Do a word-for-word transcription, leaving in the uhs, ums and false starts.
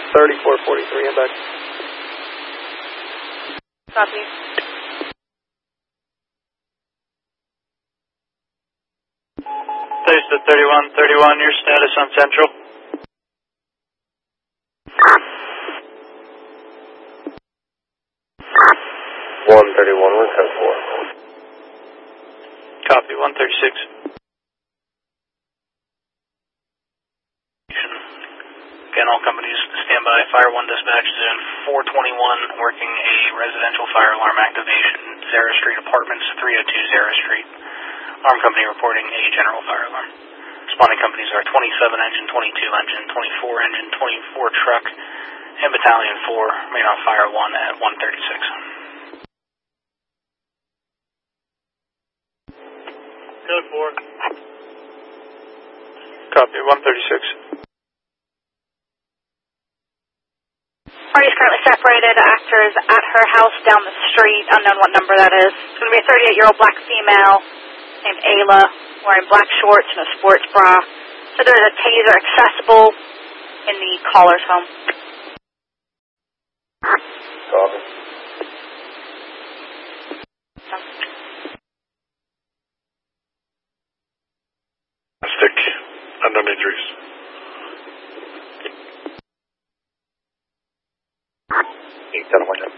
thirty-four forty-three, and back. Copy. Thursday thirty-one thirty-one, your status on Central? one thirty-one, one ten four. Copy, one thirty-six. Again, all companies stand by. Fire one dispatch is in four twenty-one, working a residential fire alarm activation, Zara Street Apartments, three oh two Zara Street. Alarm company reporting a general fire alarm. Responding companies are twenty-seven engine, twenty-two engine, twenty-four engine, twenty-four truck, and Battalion four, remain on fire one at one thirty-six. Code four. Copy, one thirty-six. Party is currently separated. Actors at her house down the street. Unknown what number that is. It's going to be a thirty-eight-year-old black female named Ayla, wearing black shorts and a sports bra. So there's a taser accessible in the caller's home. Copy. Stick, unknown injuries. eight seven one.